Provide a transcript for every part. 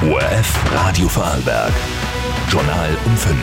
ORF Radio Vorarlberg. Journal um 5.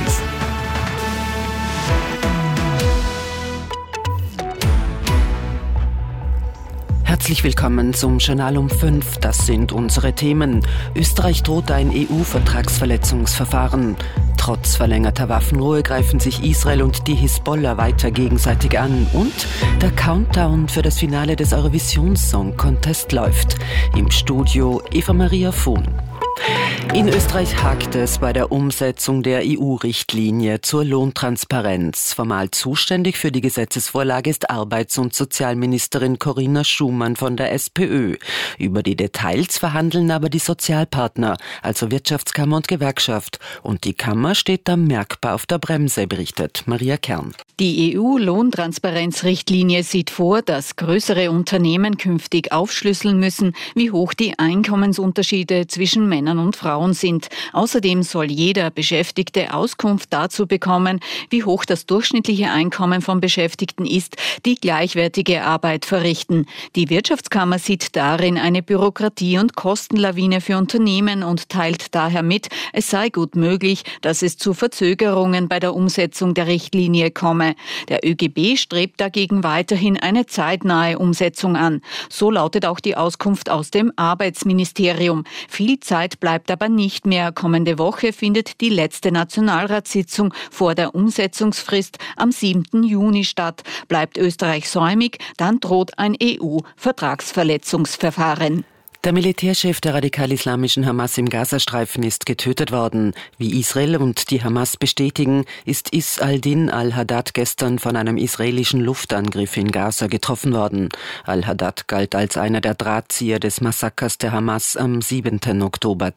Herzlich willkommen zum Journal um 5. Das sind unsere Themen. Österreich droht ein EU-Vertragsverletzungsverfahren. Trotz verlängerter Waffenruhe greifen sich Israel und die Hisbollah weiter gegenseitig an. Und der Countdown für das Finale des Eurovision Song Contest läuft. Im Studio Eva Maria Fuhn. In Österreich hakt es bei der Umsetzung der EU-Richtlinie zur Lohntransparenz. Formal zuständig für die Gesetzesvorlage ist Arbeits- und Sozialministerin Corinna Schumann von der SPÖ. Über die Details verhandeln aber die Sozialpartner, also Wirtschaftskammer und Gewerkschaft. Und die Kammer steht da merkbar auf der Bremse, berichtet Maria Kern. Die EU-Lohntransparenzrichtlinie sieht vor, dass größere Unternehmen künftig aufschlüsseln müssen, wie hoch die Einkommensunterschiede zwischen Männern und Frauen sind. Außerdem soll jeder Beschäftigte Auskunft dazu bekommen, wie hoch das durchschnittliche Einkommen von Beschäftigten ist, die gleichwertige Arbeit verrichten. Die Wirtschaftskammer sieht darin eine Bürokratie- und Kostenlawine für Unternehmen und teilt daher mit, es sei gut möglich, dass es zu Verzögerungen bei der Umsetzung der Richtlinie komme. Der ÖGB strebt dagegen weiterhin eine zeitnahe Umsetzung an. So lautet auch die Auskunft aus dem Arbeitsministerium. Viel Zeit bleibt aber nicht mehr. Kommende Woche findet die letzte Nationalratssitzung vor der Umsetzungsfrist am 7. Juni statt. Bleibt Österreich säumig, dann droht ein EU-Vertragsverletzungsverfahren. Der Militärchef der radikal-islamischen Hamas im Gazastreifen ist getötet worden. Wie Israel und die Hamas bestätigen, ist Is al-Din al-Haddad gestern von einem israelischen Luftangriff in Gaza getroffen worden. Al-Haddad galt als einer der Drahtzieher des Massakers der Hamas am 7. Oktober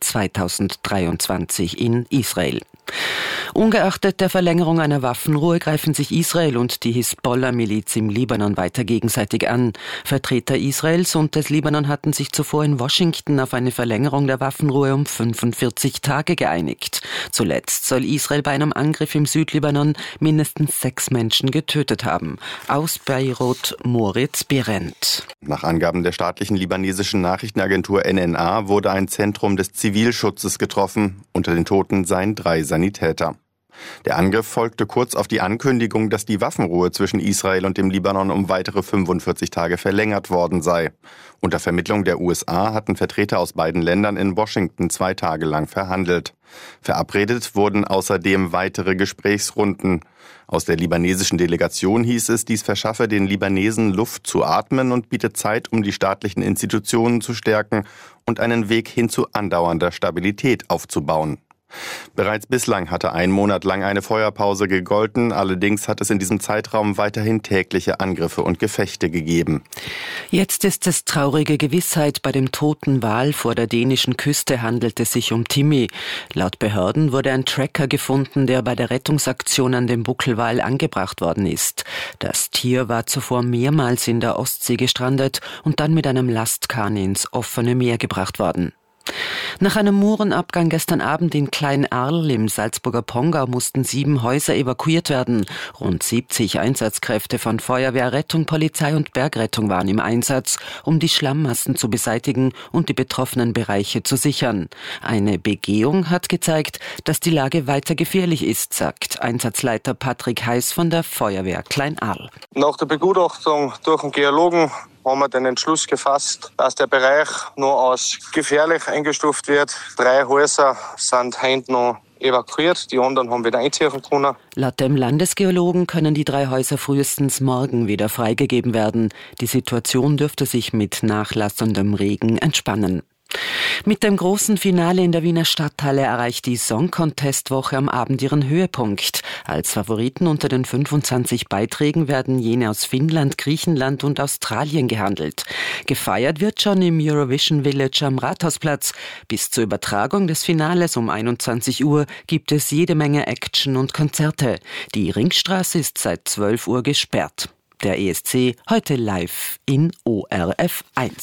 2023 in Israel. Ungeachtet der Verlängerung einer Waffenruhe greifen sich Israel und die Hisbollah-Miliz im Libanon weiter gegenseitig an. Vertreter Israels und des Libanon hatten sich zuvor in Washington auf eine Verlängerung der Waffenruhe um 45 Tage geeinigt. Zuletzt soll Israel bei einem Angriff im Südlibanon mindestens 6 Menschen getötet haben. Aus Beirut Moritz Behrendt. Nach Angaben der staatlichen libanesischen Nachrichtenagentur NNA wurde ein Zentrum des Zivilschutzes getroffen. Unter den Toten seien 3 Sanitäter. Der Angriff folgte kurz auf die Ankündigung, dass die Waffenruhe zwischen Israel und dem Libanon um weitere 45 Tage verlängert worden sei. Unter Vermittlung der USA hatten Vertreter aus beiden Ländern in Washington 2 Tage lang verhandelt. Verabredet wurden außerdem weitere Gesprächsrunden. Aus der libanesischen Delegation hieß es, dies verschaffe den Libanesen Luft zu atmen und biete Zeit, um die staatlichen Institutionen zu stärken und einen Weg hin zu andauernder Stabilität aufzubauen. Bereits bislang hatte 1 Monat lang eine Feuerpause gegolten, allerdings hat es in diesem Zeitraum weiterhin tägliche Angriffe und Gefechte gegeben. Jetzt ist es traurige Gewissheit. Bei dem toten Wal vor der dänischen Küste handelt es sich um Timmy. Laut Behörden wurde ein Tracker gefunden, der bei der Rettungsaktion an dem Buckelwal angebracht worden ist. Das Tier war zuvor mehrmals in der Ostsee gestrandet und dann mit einem Lastkahn ins offene Meer gebracht worden. Nach einem Murenabgang gestern Abend in Klein-Arl im Salzburger Pongau mussten 7 Häuser evakuiert werden. Rund 70 Einsatzkräfte von Feuerwehr, Rettung, Polizei und Bergrettung waren im Einsatz, um die Schlammmassen zu beseitigen und die betroffenen Bereiche zu sichern. Eine Begehung hat gezeigt, dass die Lage weiter gefährlich ist, sagt Einsatzleiter Patrick Heiß von der Feuerwehr Klein-Arl. Nach der Begutachtung durch den Geologen haben wir den Entschluss gefasst, dass der Bereich nur als gefährlich eingestuft wird. 3 Häuser sind heute noch evakuiert, die anderen haben wieder einziehen können. Laut dem Landesgeologen können die 3 Häuser frühestens morgen wieder freigegeben werden. Die Situation dürfte sich mit nachlassendem Regen entspannen. Mit dem großen Finale in der Wiener Stadthalle erreicht die Song-Contest-Woche am Abend ihren Höhepunkt. Als Favoriten unter den 25 Beiträgen werden jene aus Finnland, Griechenland und Australien gehandelt. Gefeiert wird schon im Eurovision Village am Rathausplatz. Bis zur Übertragung des Finales um 21 Uhr gibt es jede Menge Action und Konzerte. Die Ringstraße ist seit 12 Uhr gesperrt. Der ESC heute live in ORF 1.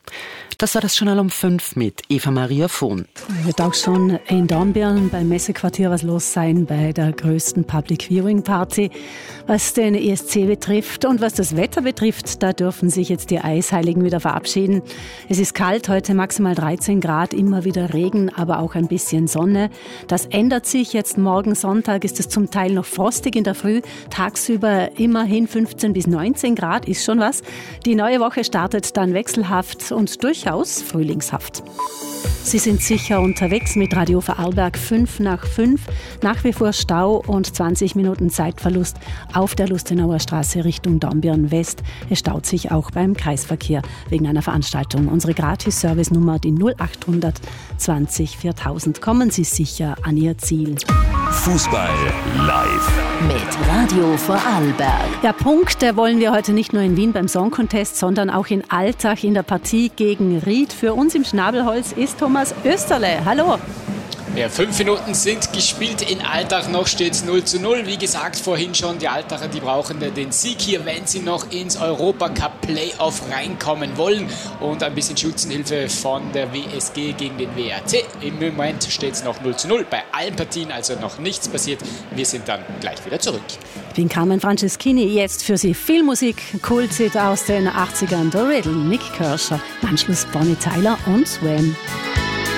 Das war das Journal um 5 mit Eva-Maria Vohn. Wird auch schon in Dornbirn beim Messequartier was los sein bei der größten Public Viewing Party, was den ESC betrifft. Und was das Wetter betrifft, da dürfen sich jetzt die Eisheiligen wieder verabschieden. Es ist kalt, heute maximal 13 Grad, immer wieder Regen, aber auch ein bisschen Sonne. Das ändert sich. Jetzt morgen Sonntag ist es zum Teil noch frostig in der Früh. Tagsüber immerhin 15 bis 19 Grad, ist schon was. Die neue Woche startet dann wechselhaft und durchaus frühlingshaft. Sie sind sicher unterwegs mit Radio Vorarlberg 5 nach 5. Nach wie vor Stau und 20 Minuten Zeitverlust auf der Lustenauer Straße Richtung Dornbirn West. Es staut sich auch beim Kreisverkehr wegen einer Veranstaltung. Unsere Gratis-Service-Nummer, die 0800 20 4000. Kommen Sie sicher an Ihr Ziel. Fußball live mit Radio Vorarlberg. Ja, Punkte wollen wir heute nicht nur in Wien beim Song Contest, sondern auch in Altach in der Partie gegen Ried. Für uns im Schnabelholz ist Thomas Österle. Hallo. Ja, 5 Minuten sind gespielt in Altach, noch steht es 0:0. Wie gesagt, vorhin schon, die Altacher, die brauchen den Sieg hier, wenn sie noch ins Europacup Playoff reinkommen wollen. Und ein bisschen Schützenhilfe von der WSG gegen den WRC. Im Moment steht es noch 0:0 bei allen Partien, also noch nichts passiert. Wir sind dann gleich wieder zurück. Ich bin Carmen Franceschini, jetzt für Sie viel Musik, Kulthit aus den 80ern, The Riddle, Nick Kershaw, im Anschluss Bonnie Tyler und Wham.